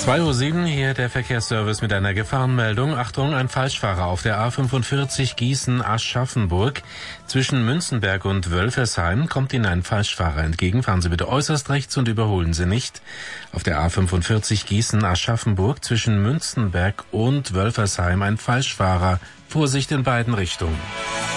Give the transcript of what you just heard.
2:07 Uhr, hier der Verkehrsservice mit einer Gefahrenmeldung. Achtung, ein Falschfahrer auf der A45 Gießen-Aschaffenburg. Zwischen Münzenberg und Wölfersheim kommt Ihnen ein Falschfahrer entgegen. Fahren Sie bitte äußerst rechts und überholen Sie nicht. Auf der A45 Gießen-Aschaffenburg zwischen Münzenberg und Wölfersheim ein Falschfahrer. Vorsicht in beiden Richtungen.